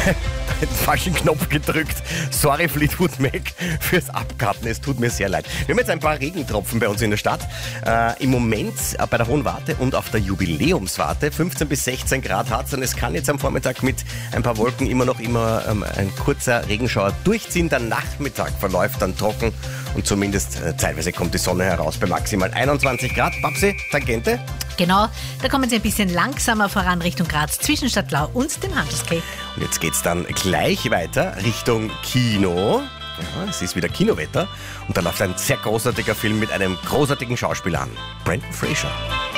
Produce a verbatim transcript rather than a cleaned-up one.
den falschen Knopf gedrückt. Sorry Fleetwood Mac fürs Abkarten, es tut mir sehr leid. Wir haben jetzt ein paar Regentropfen bei uns in der Stadt. Äh, Im Moment äh, bei der Hohen Warte und auf der Jubiläumswarte fünfzehn bis sechzehn Grad hat es und es kann jetzt am Vormittag mit ein paar Wolken immer noch immer ähm, ein kurzer Regenschauer durchziehen. Der Nachmittag verläuft dann trocken und zumindest äh, zeitweise kommt die Sonne heraus bei maximal einundzwanzig Grad. Babsi, Tangente? Genau, da kommen Sie ein bisschen langsamer voran Richtung Graz zwischen Stadtlau und dem Handelskeh. Und jetzt geht's dann gleich weiter Richtung Kino. Ja, es ist wieder Kinowetter und da läuft ein sehr großartiger Film mit einem großartigen Schauspieler an. Brendan Fraser.